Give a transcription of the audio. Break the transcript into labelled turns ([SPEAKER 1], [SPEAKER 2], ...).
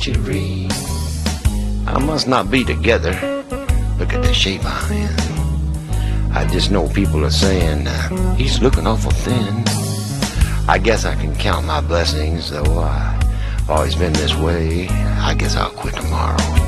[SPEAKER 1] century. I must not be together. Look at the shape I'm in. I just know people are saying, he's looking awful thin. I guess I can count my blessings, though I've always been this way. I guess I'll quit tomorrow.